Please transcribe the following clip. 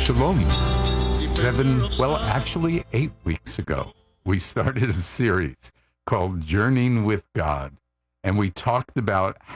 Shalom. 8 weeks ago, we started a series called Journeying with God, and we talked about